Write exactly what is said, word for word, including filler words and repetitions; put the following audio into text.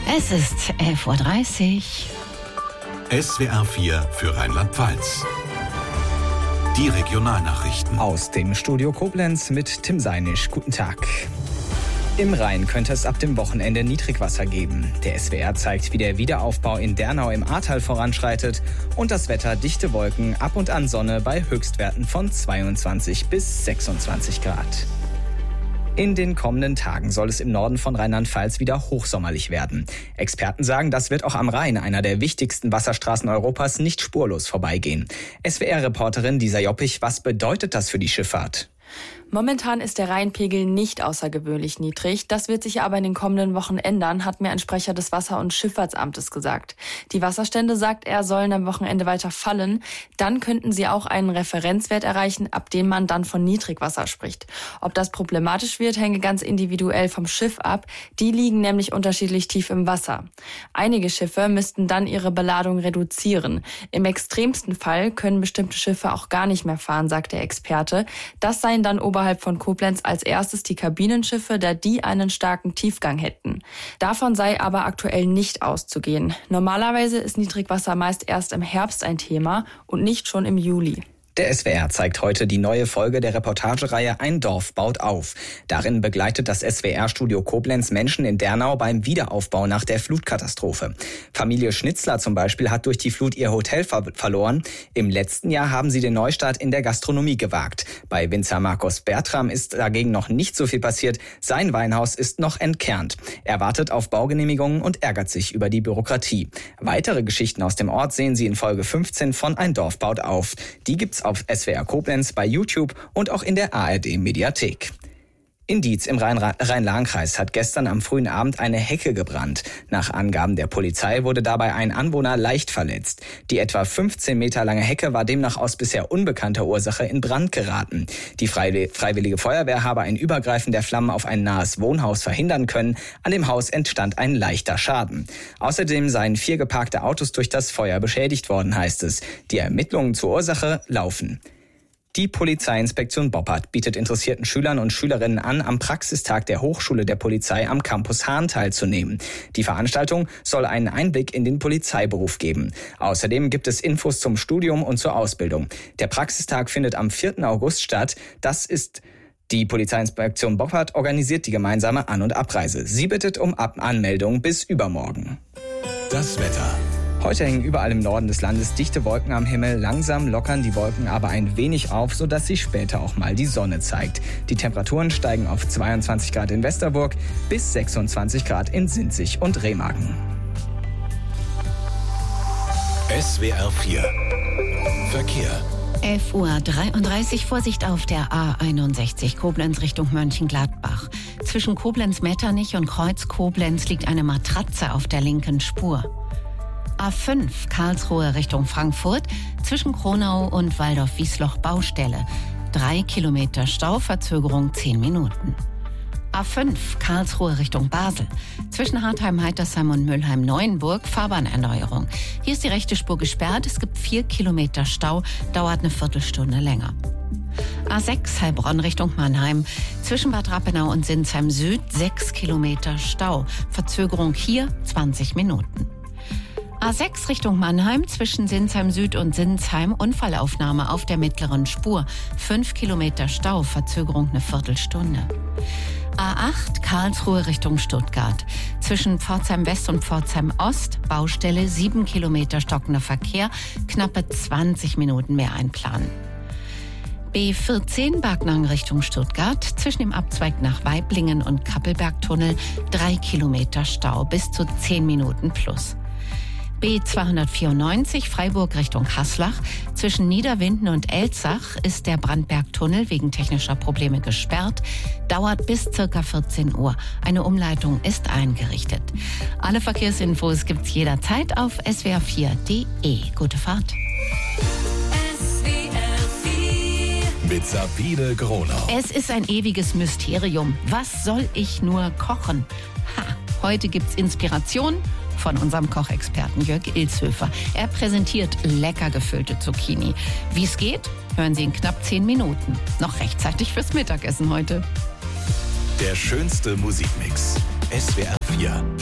Es ist elf Uhr dreißig. S W R vier für Rheinland-Pfalz. Die Regionalnachrichten. Aus dem Studio Koblenz mit Tim Seinisch. Guten Tag. Im Rhein könnte es ab dem Wochenende Niedrigwasser geben. Der S W R zeigt, wie der Wiederaufbau in Dernau im Ahrtal voranschreitet. Und das Wetter: dichte Wolken, ab und an Sonne bei Höchstwerten von zweiundzwanzig bis sechsundzwanzig Grad. In den kommenden Tagen soll es im Norden von Rheinland-Pfalz wieder hochsommerlich werden. Experten sagen, das wird auch am Rhein, einer der wichtigsten Wasserstraßen Europas, nicht spurlos vorbeigehen. S W R-Reporterin Lisa Joppich, was bedeutet das für die Schifffahrt? Momentan ist der Rheinpegel nicht außergewöhnlich niedrig. Das wird sich aber in den kommenden Wochen ändern, hat mir ein Sprecher des Wasser- und Schifffahrtsamtes gesagt. Die Wasserstände, sagt er, sollen am Wochenende weiter fallen. Dann könnten sie auch einen Referenzwert erreichen, ab dem man dann von Niedrigwasser spricht. Ob das problematisch wird, hänge ganz individuell vom Schiff ab. Die liegen nämlich unterschiedlich tief im Wasser. Einige Schiffe müssten dann ihre Beladung reduzieren. Im extremsten Fall können bestimmte Schiffe auch gar nicht mehr fahren, sagt der Experte. Das seien dann oberhalb von Koblenz als erstes die Kabinenschiffe, da die einen starken Tiefgang hätten. Davon sei aber aktuell nicht auszugehen. Normalerweise ist Niedrigwasser meist erst im Herbst ein Thema und nicht schon im Juli. Der S W R zeigt heute die neue Folge der Reportagereihe Ein Dorf baut auf. Darin begleitet das S W R-Studio Koblenz Menschen in Dernau beim Wiederaufbau nach der Flutkatastrophe. Familie Schnitzler zum Beispiel hat durch die Flut ihr Hotel ver- verloren. Im letzten Jahr haben sie den Neustart in der Gastronomie gewagt. Bei Winzer Markus Bertram ist dagegen noch nicht so viel passiert. Sein Weinhaus ist noch entkernt. Er wartet auf Baugenehmigungen und ärgert sich über die Bürokratie. Weitere Geschichten aus dem Ort sehen Sie in Folge fünfzehn von Ein Dorf baut auf. Die gibt's auf S W R Koblenz, bei YouTube und auch in der A R D-Mediathek. In Dietz im Rhein- Rhein-Lahn-Kreis hat gestern am frühen Abend eine Hecke gebrannt. Nach Angaben der Polizei wurde dabei ein Anwohner leicht verletzt. Die etwa fünfzehn Meter lange Hecke war demnach aus bisher unbekannter Ursache in Brand geraten. Die Freiwillige Feuerwehr habe ein Übergreifen der Flammen auf ein nahes Wohnhaus verhindern können. An dem Haus entstand ein leichter Schaden. Außerdem seien vier geparkte Autos durch das Feuer beschädigt worden, heißt es. Die Ermittlungen zur Ursache laufen. Die Polizeiinspektion Boppard bietet interessierten Schülern und Schülerinnen an, am Praxistag der Hochschule der Polizei am Campus Hahn teilzunehmen. Die Veranstaltung soll einen Einblick in den Polizeiberuf geben. Außerdem gibt es Infos zum Studium und zur Ausbildung. Der Praxistag findet am vierten August statt. Das ist Die Polizeiinspektion Boppard organisiert die gemeinsame An- und Abreise. Sie bittet um Ab- Anmeldung bis übermorgen. Das Wetter. Heute hängen überall im Norden des Landes dichte Wolken am Himmel. Langsam lockern die Wolken aber ein wenig auf, sodass sich später auch mal die Sonne zeigt. Die Temperaturen steigen auf zweiundzwanzig Grad in Westerburg bis sechsundzwanzig Grad in Sinzig und Remagen. S W R vier. Verkehr. elf Uhr dreiunddreißig, Vorsicht auf der A einundsechzig Koblenz Richtung Mönchengladbach. Zwischen Koblenz-Metternich und Kreuz Koblenz liegt eine Matratze auf der linken Spur. A fünf Karlsruhe Richtung Frankfurt, zwischen Kronau und Waldorf-Wiesloch Baustelle. Drei Kilometer Stau, Verzögerung zehn Minuten. A fünf Karlsruhe Richtung Basel, zwischen Hartheim-Heitersheim und Mülheim-Neuenburg Fahrbahnerneuerung. Hier ist die rechte Spur gesperrt, es gibt vier Kilometer Stau, dauert eine Viertelstunde länger. A sechs Heilbronn Richtung Mannheim, zwischen Bad Rappenau und Sinsheim Süd sechs Kilometer Stau, Verzögerung hier zwanzig Minuten. A sechs Richtung Mannheim, zwischen Sinsheim Süd und Sinsheim, Unfallaufnahme auf der mittleren Spur. fünf Kilometer Stau, Verzögerung eine Viertelstunde. A acht Karlsruhe Richtung Stuttgart. Zwischen Pforzheim West und Pforzheim Ost, Baustelle, sieben Kilometer stockender Verkehr, knappe zwanzig Minuten mehr einplanen. B vierzehn Backnang Richtung Stuttgart, zwischen dem Abzweig nach Weiblingen und Kappelbergtunnel, drei Kilometer Stau, bis zu zehn Minuten plus. B zweihundertvierundneunzig Freiburg Richtung Haslach. Zwischen Niederwinden und Elzach ist der Brandbergtunnel wegen technischer Probleme gesperrt. Dauert bis circa vierzehn Uhr. Eine Umleitung ist eingerichtet. Alle Verkehrsinfos gibt's jederzeit auf S W R vier Punkt de. Gute Fahrt. S W R vier. Mit Sabine Gronau. Es ist ein ewiges Mysterium. Was soll ich nur kochen? Ha, heute gibt's Inspiration von unserem Kochexperten Jörg Ilshöfer. Er präsentiert lecker gefüllte Zucchini. Wie es geht, hören Sie in knapp zehn Minuten. Noch rechtzeitig fürs Mittagessen heute. Der schönste Musikmix. S W R vier.